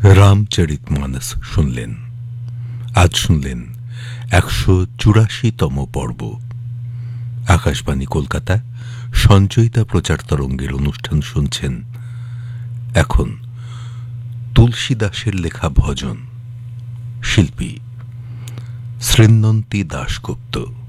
রামচরিতমানস শুনলেন। আজ শুনলেন ১৮৪তম পর্ব। আকাশবাণী কলকাতা সঞ্চয়িতা প্রচার তরঙ্গের অনুষ্ঠান শুনছেন। এখন তুলসী দাসের লেখা ভজন, শিল্পী শ্রীনন্তী দাশগুপ্ত।